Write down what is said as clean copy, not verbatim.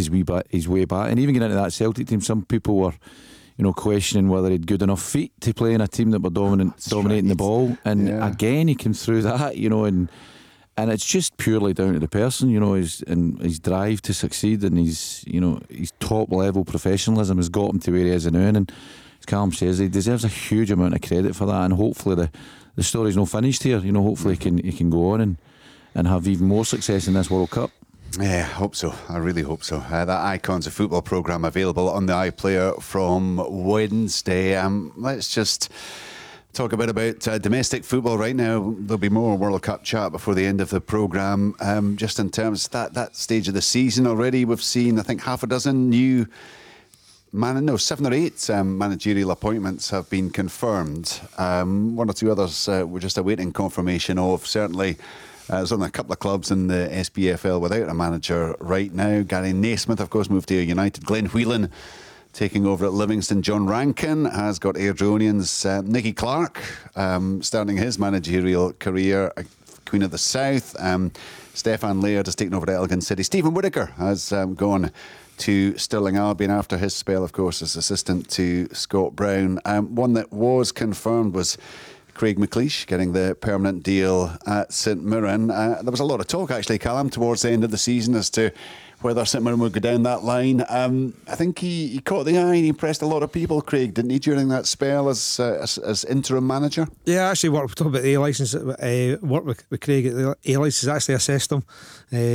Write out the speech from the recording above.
his way back. And even getting into that Celtic team, some people were, questioning whether he'd good enough feet to play in a team that were dominating the ball. And again, he came through that, and it's just purely down to the person, his drive to succeed, and his top level professionalism has got him to where he is now. And as Callum says, he deserves a huge amount of credit for that. And hopefully the story's not finished here. Hopefully he can go on and have even more success in this World Cup. Yeah, I hope so. I really hope so. That Icons of Football programme available on the iPlayer from Wednesday. Let's just talk a bit about domestic football right now. There'll be more World Cup chat before the end of the programme. Just in terms of that stage of the season already, we've seen, I think, half a dozen new 7 or 8 managerial appointments have been confirmed. One or two others we're just awaiting confirmation of. Certainly, there's only a couple of clubs in the SPFL without a manager right now. Gary Naismith, of course, moved to United. Glenn Whelan taking over at Livingston. John Rankin has got Airdronians. Nicky Clark starting his managerial career, Queen of the South. Stefan Laird has taken over at Elgin City. Stephen Whittaker has gone to Stirling Albion after his spell, of course, as assistant to Scott Brown. One that was confirmed was Craig McLeish getting the permanent deal at St Mirren. There was a lot of talk, actually, Callum, towards the end of the season as to whether St Mirren would go down that line. I think he caught the eye and he impressed a lot of people, Craig, didn't he, during that spell as interim manager? Yeah, I actually worked about the A licence. Worked with Craig at the A licence, actually assessed him.